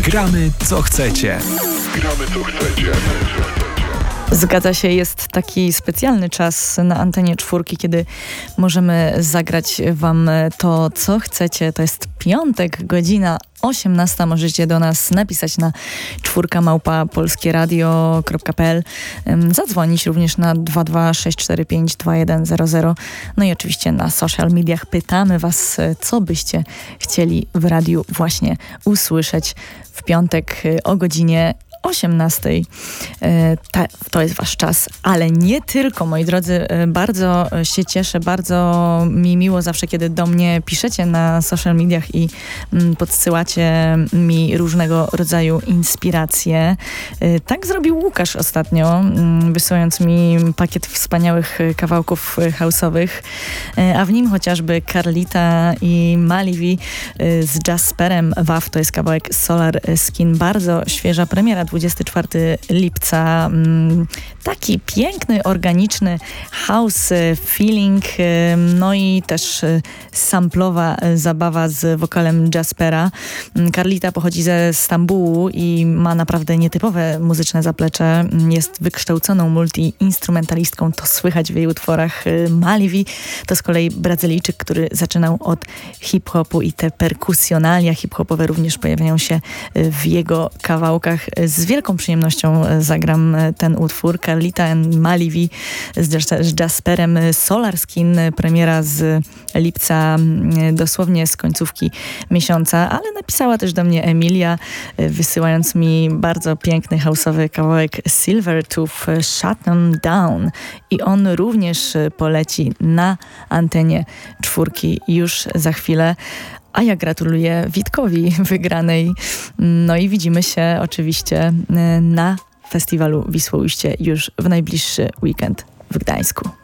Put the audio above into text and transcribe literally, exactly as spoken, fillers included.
Gramy co chcecie. Gramy co chcecie. Zgadza się, jest taki specjalny czas na antenie czwórki, kiedy możemy zagrać wam to, co chcecie. To jest piątek, godzina osiemnasta. Możecie do nas napisać na czwórka małpa polskieradio kropka pe el, zadzwonić również na dwa dwa sześć cztery pięć dwa jeden zero zero. No i oczywiście na social mediach pytamy was, co byście chcieli w radiu właśnie usłyszeć w piątek o godzinie osiemnastej. Ta, to jest wasz czas, ale nie tylko, moi drodzy. Bardzo się cieszę, bardzo mi miło zawsze, kiedy do mnie piszecie na social mediach i podsyłacie mi różnego rodzaju inspiracje. Tak zrobił Łukasz ostatnio, wysyłając mi pakiet wspaniałych kawałków house'owych, a w nim chociażby Carlita i Malivi z Jasperem W A W. To jest kawałek Solar Skin. Bardzo świeża premiera, dwudziestego czwartego lipca. Taki piękny, organiczny house feeling, no i też samplowa zabawa z wokalem Jaspera. Carlita pochodzi ze Stambułu i ma naprawdę nietypowe muzyczne zaplecze. Jest wykształconą multiinstrumentalistką, to słychać w jej utworach. Malivi to z kolei Brazylijczyk, który zaczynał od hip-hopu i te perkusjonalia hip-hopowe również pojawiają się w jego kawałkach. Z wielką przyjemnością zagram ten utwór. Carlita and Malivi z, z Jasperem. Solar Skin, premiera z lipca, dosłownie z końcówki miesiąca, ale napisała też do mnie Emilia, wysyłając mi bardzo piękny house'owy kawałek Silvertooth, Shut Them Down, i on również poleci na antenie czwórki już za chwilę. A ja gratuluję Witkowi wygranej. No i widzimy się oczywiście na festiwalu Wisłoujście już w najbliższy weekend w Gdańsku.